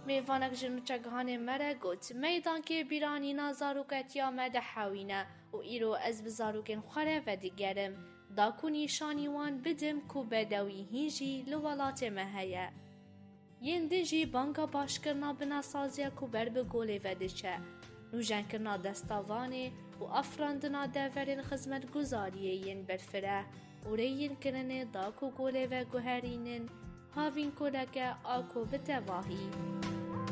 میوانک جنوچگهان مره گوت میدان که بیرانی نازاروکتیا مده حوینه و ایرو از بزاروکن خوره و دیگرم داکو نیشانی وان بدم کو بدوی هینجی لولات مهیه. ین دجی بانکا باشکرنا بنا سازیا کو بر بگوله و دچه. نوجن کرنا دستاوانه و افراندنا دورین خدمت گزاریه ین برفره و ریین کرنه داکو گوله و گوهرینن هاوین کودک آکو بتواهی.